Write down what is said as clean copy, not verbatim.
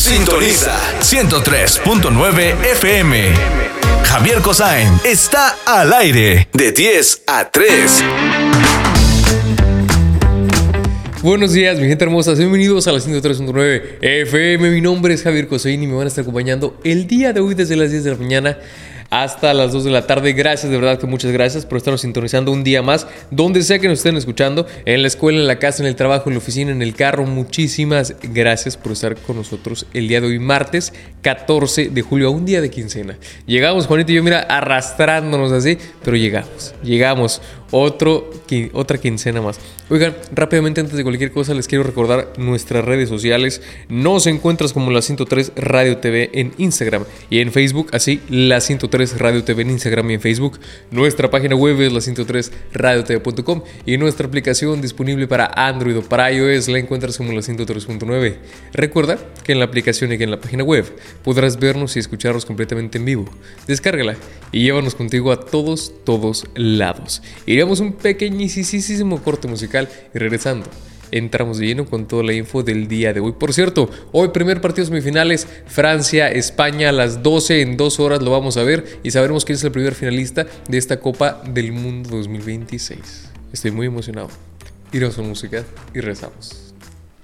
Sintoniza 103.9 FM. Javier Cossain está al aire de 10 a 3. Buenos días, mi gente hermosa, bienvenidos a la 103.9 FM. Mi nombre es Javier Cossain y me van a estar acompañando el día de hoy desde las 10 de la mañana hasta las 2 de la tarde. Gracias, de verdad que muchas gracias por estarnos sintonizando un día más, donde sea que nos estén escuchando, en la escuela, en la casa, en el trabajo, en la oficina, en el carro. Muchísimas gracias por estar con nosotros el día de hoy, martes 14 de julio, a un día de quincena. Llegamos, Juanito y yo, mira, arrastrándonos así, pero llegamos. Otra quincena más. Oigan, rápidamente antes de cualquier cosa les quiero recordar nuestras redes sociales. Nos encuentras como la 103 Radio TV en Instagram y en Facebook, así la 103 Radio TV en Instagram y en Facebook. Nuestra página web es la 103radiotv.com y nuestra aplicación disponible para Android o para iOS la encuentras como la 103.9. Recuerda que en la aplicación y que en la página web podrás vernos y escucharnos completamente en vivo. Descárgala y llévanos contigo a todos lados. Iremos un pequeñísimo corte musical y regresando entramos de lleno con toda la info del día de hoy. Por cierto, hoy primer partido semifinales, Francia-España a las 12, en 2 horas lo vamos a ver y sabremos quién es el primer finalista de esta Copa del Mundo 2026. Estoy muy emocionado. Iremos con música y regresamos.